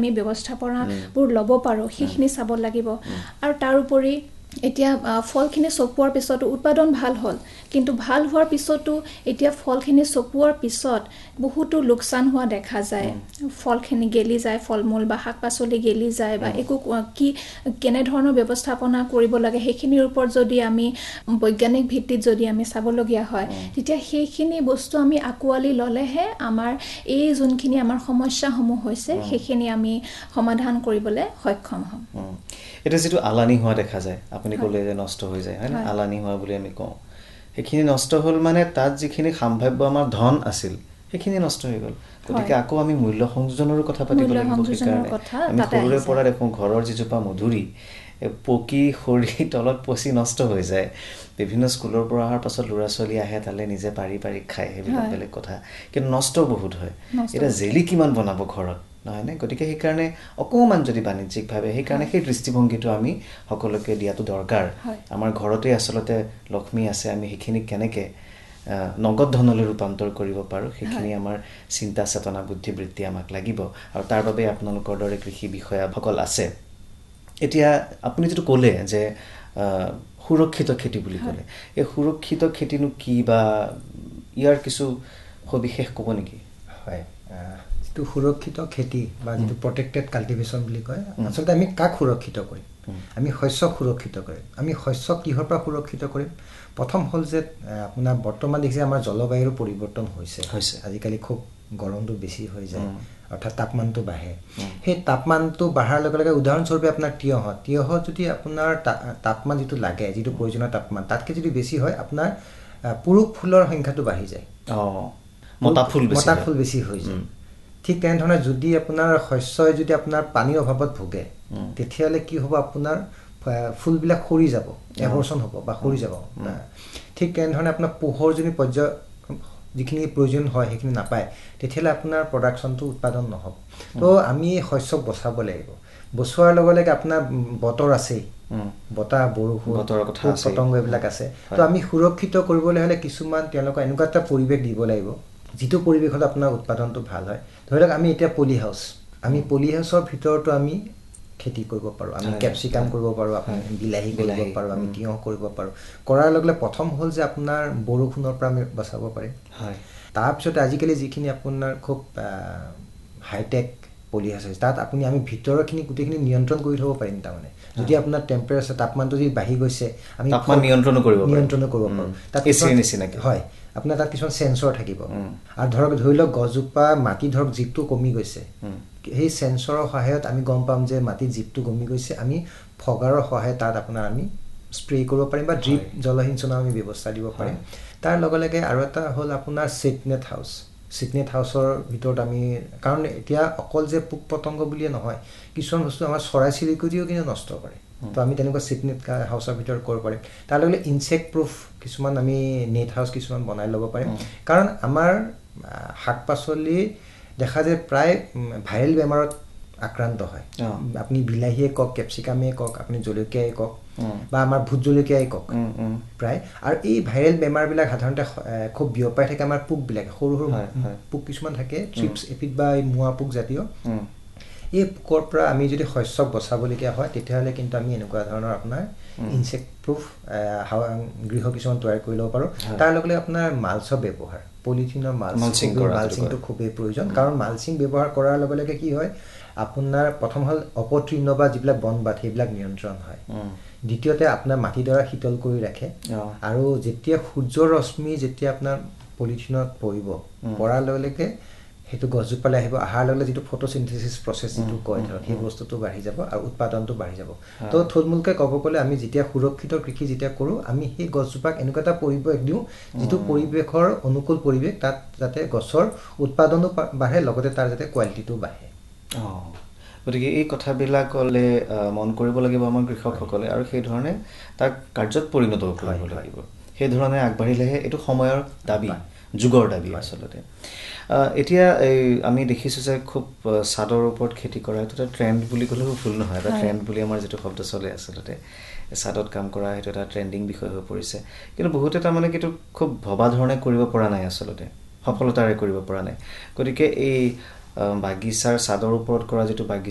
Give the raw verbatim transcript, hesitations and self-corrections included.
আমি ব্যৱস্থাপনাবোৰ ল'ব পাৰোঁ সেইখিনি চাব লাগিব আৰু তাৰ উপৰি এতিয়া ফলখিনি চপোৱাৰ পিছতো উৎপাদন ভাল হ'ল কিন্তু ভাল হোৱাৰ পিছতো এতিয়া ফলখিনি চপোৱাৰ পিছত বহুতো লোকচান হোৱা দেখা যায় ফলখিনি গেলি যায় ফলমূল বা শাক পাচলি গেলি যায় বা একো কি কেনেধৰণৰ ব্যৱস্থাপনা কৰিব লাগে সেইখিনিৰ ওপৰত যদি আমি বৈজ্ঞানিক ভিত্তিত যদি আমি চাবলগীয়া হয় তেতিয়া সেইখিনি বস্তু আমি আঁকোৱালি ল'লেহে আমাৰ এই যোনখিনি আমাৰ সমস্যাসমূহ হৈছে সেইখিনি আমি সমাধান কৰিবলৈ সক্ষম হ'ম এটা যেটো আলানি হোৱা দেখা যায় আপুনি ক'লে যে নষ্ট হৈ যায় হয় না আলানি হোৱা বুলি আমি কওঁ সেইখিনি নষ্ট হ'ল মানে তাত যিখিনি সম্ভাব্য আমাৰ ধন আছিল সেইখিনি নষ্ট হৈ গ'ল গতিকে আকৌ আমি মূল্য সংযোজনৰো কথা পাতিব লাগিব সেইকাৰণে আমি সৰুৰে পৰা দেখোঁ ঘৰৰ যিজোপা মধুৰি পকি সৰি তলত পচি নষ্ট হৈ যায় বিভিন্ন স্কুলৰ পৰা অহাৰ পাছত ল'ৰা ছোৱালী আহে তালে নিজে পাৰি পাৰি খায় সেইবিলাক বেলেগ কথা কিন্তু নষ্ট বহুত হয় এটা জেলি কিমান বনাব ঘৰত নহয় নে গতিকে সেইকাৰণে অকমান যদি বাণিজ্যিকভাৱে সেইকাৰণে সেই দৃষ্টিভংগীটো আমি সকলোকে দিয়াটো দৰকাৰ আমাৰ ঘৰতে আচলতে লক্ষ্মী আছে আমি সেইখিনি কেনেকে নগদ ধনলৈ ৰূপান্তৰ কৰিব পাৰো সেইখিনি আমাৰ চিন্তা চেতনা বুদ্ধি বৃত্তি আমাক লাগিব আৰু তাৰ বাবে আপোনালোকৰ দৰে কৃষি বিষয়াসকল আছে এতিয়া আপুনি যেটো ক'লে যে সুৰক্ষিত খেতি বুলি ক'লে এই সুৰক্ষিত খেতিনো কি বা ইয়াৰ কিছু সবিশেষ ক'ব নেকি হয় যেটো সুৰক্ষিত খেতি বা যেটো প্ৰটেক্টেড কাল্টিভেশ্যন বুলি কয় আচলতে আমি কাক সুৰক্ষিত কৰিম আমি শস্য সুৰক্ষিত কৰিম আমি শস্য কিহৰ পৰা সুৰক্ষিত কৰিম প্ৰথম হ'ল যে আপোনাৰ বৰ্তমান দেখিছে আমাৰ জলবায়ুৰ পৰিৱৰ্তন হৈছে হৈছে আজিকালি খুব গৰমটো বেছি হৈ যায় অৰ্থাৎ তাপমানটো বাঢ়ে সেই তাপমানটো বাঢ়াৰ লগে লগে উদাহৰণস্বৰূপে আপোনাৰ তিয়হ তিয়হ যদি আপোনাৰ তাপমান যেটো লাগে যেটো প্ৰয়োজনীয় তাপমান তাতকৈ যদি বেছি হয় আপোনাৰ পুৰুষ ফুলৰ সংখ্যাটো বাঢ়ি যায় অ মতা ফুল বেছি মতা ফুল বেছি হৈ যায় ঠিক তেনেধৰণে যদি আপোনাৰ শস্যই যদি আপোনাৰ পানীৰ অভাৱত ভোগে তেতিয়াহ'লে কি হ'ব আপোনাৰ ফুলবিলাক সৰি যাব এভৰচন হ'ব বা সৰি যাব ঠিক তেনেধৰণে আপোনাৰ পোহৰ যদি পৰ্যায় যিখিনি প্ৰয়োজন হয় সেইখিনি নাপায় তেতিয়াহ'লে আপোনাৰ প্ৰডাকশ্যনটো উৎপাদন নহ'ব তো আমি শস্যক বচাব লাগিব বচোৱাৰ লগে লগে আপোনাৰ বতৰ আছে বতাহ বৰষুণ বতৰৰ কথা আছে পতংগ এইবিলাক আছে তো আমি সুৰক্ষিত কৰিবলৈ হ'লে কিছুমান তেওঁলোকক এনেকুৱা এটা পৰিৱেশ দিব লাগিব যিটো পৰিৱেশত আপোনাৰ উৎপাদনটো ভাল হয় ধৰি লওক আমি এতিয়া পলি হাউচ আমি পলি হাউচৰ ভিতৰতো আমি খেতি কৰিব পাৰো আমি ক্যাপসিকাম কৰিব পাৰো আপুনি বিলাহী কৰিব পাৰো আমি তিয়হ কৰিব পাৰো কৰাৰ লগে লগে প্ৰথম হ'ল যে আপোনাৰ বৰষুণৰ পৰা আমি বচাব পাৰিম হয় তাৰপিছত আজিকালি যিখিনি আপোনাৰ খুব হাইটেক পলি হাউচ আছে তাত আপুনি আমি ভিতৰৰখিনি গোটেইখিনি নিয়ন্ত্ৰণ কৰি থব পাৰিম তাৰমানে যদি আপোনাৰ টেম্পাৰেচাৰ তাপমানটো যদি বাঢ়ি গৈছে আমি তাপমান নিয়ন্ত্ৰণ কৰিব পাৰো নিয়ন্ত্ৰণ কৰিব পাৰো তাত এচি নিচিনাকৈ হয় আপোনাৰ তাত কিছুমান সেন্সৰ থাকিব আৰু ধৰক ধৰি লওক গছজোপা মাটি ধৰক জীপটো কমি গৈছে সেই সেন্সৰৰ সহায়ত আমি গম পাম যে মাটিৰ জীপটো কমি গৈছে আমি ফগাৰৰ সহায়ত তাত আপোনাৰ আমি স্প্ৰে কৰিব পাৰিম বা ড্ৰিপ জলসিঞ্চনৰ আমি ব্যৱস্থা দিব পাৰিম তাৰ লগে লগে আৰু এটা হ'ল আপোনাৰ সিটনেট হাউচ সিটনেট হাউচৰ ভিতৰত আমি কাৰণ এতিয়া অকল যে পোক পতংগ বুলিয়ে নহয় কিছুমান বস্তু আমাৰ চৰাই চিৰিকটিও কিন্তু নষ্ট কৰে তো আমি তেনেকুৱা সিটনেট হাউচৰ ভিতৰত কৰিব পাৰিম তাৰ লগে ইনসেক্ট প্ৰুফ কিছুমান আমি নেট হাউচ কিছুমান বনাই ল'ব পাৰিম কাৰণ আমাৰ শাক পাচলি দেখা যায় প্ৰায় ভাইৰেল বেমাৰত আক্ৰান্ত হয় আপনি বিলাহীয়ে কক ক্যাপসিকামে কক আপনি জলকীয়াই কক বা আমাৰ ভূত জলকীয়াই কক প্ৰায় আৰু এই ভাইৰেল বেমাৰবিলাক সাধাৰণতে খুব বিয়পাই থাকে আমাৰ পোকবিলাক সৰু সৰু পোক কিছুমান থাকে ট্ৰিপছ এফিড বা মুৱা পোক জাতীয় এই পোকৰ পৰা আমি যদি শস্যক বচাবলগীয়া হয় তেতিয়াহ'লে কিন্তু আমি এনেকুৱা ধৰণৰ আপোনাৰ ইনসেক্ট প্ৰুফ গৃহ কিছুমান তৈয়াৰ কৰি ল'ব পাৰোঁ তাৰ লগে লগে আপোনাৰ মালচৰ ব্যৱহাৰ পলিথিনৰ মালচিং মালচিংটো খুবেই প্ৰয়োজন কাৰণ মালচিং ব্যৱহাৰ কৰাৰ লগে লগে কি হয় আপোনাৰ প্ৰথম হ'ল অপতৃণ বা যিবিলাক বনবাত সেইবিলাক নিয়ন্ত্ৰণ হয় দ্বিতীয়তে আপোনাৰ মাটিডৰা শীতল কৰি ৰাখে আৰু যেতিয়া সূৰ্যৰ ৰশ্মি যেতিয়া আপোনাৰ পলিথিনত পৰিব পৰাৰ লগে লগে সেইটো গছজোপালে আহিব আহাৰ লগে যিটো ফটোচিনথেসিস প্ৰসেস যিটো কয় ধৰক সেই বস্তুটো বাঢ়ি যাব আৰু উৎপাদনটো বাঢ়ি যাব তো থুলমূলকে ক'ব গ'লে আমি যেতিয়া সুৰক্ষিত কৃষি যেতিয়া কৰোঁ আমি সেই গছজোপাক এনেকুৱা এটা পৰিৱেশ দিওঁ যিটো পৰিৱেশৰ অনুকূল পৰিৱেশ তাত যাতে গছৰ উৎপাদনো বাঢ়ে লগতে তাৰ যাতে কোৱালিটিটো বাঢ়ে গতিকে এই কথাবিলাকলে মন কৰিব লাগিব আমাৰ কৃষকসকলে আৰু সেই ধৰণে তাক কাৰ্যত পৰিণত কৰিব লাগিব সেই ধৰণে আগবাঢ়িলেহে এইটো সময়ৰ দাবী যুগৰ দাবী আচলতে এতিয়া এই আমি দেখিছোঁ যে খুব সাদৰ ওপৰত খেতি কৰা এইটো এটা ট্ৰেন্ড বুলি ক'লেও ভুল নহয় এটা ট্ৰেন্ড বুলি আমাৰ যেটো শব্দ চলে আচলতে সাদত কাম কৰা সেইটো এটা ট্ৰেন্ডিং বিষয় হৈ পৰিছে কিন্তু বহুতে তাৰমানে কিটো খুব ভবা ধৰণে কৰিব পৰা নাই আচলতে সফলতাৰে কৰিব পৰা নাই গতিকে এই বাগিচাৰ সাদৰ ওপৰত কৰা যেটো বাগিচা